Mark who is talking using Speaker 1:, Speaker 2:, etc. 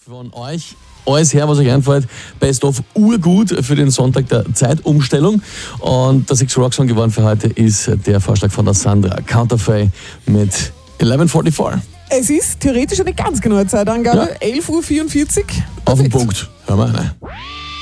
Speaker 1: von euch. Alles her, was euch einfällt. Best of urgut für den Sonntag der Zeitumstellung. Und der Six Rock Song geworden für heute ist der Vorschlag von der Sandra. Counterfeit mit 11:44.
Speaker 2: Es ist theoretisch eine ganz genaue Zeitangabe, 11:44 Uhr.
Speaker 1: Auf den Punkt. Hör mal rein.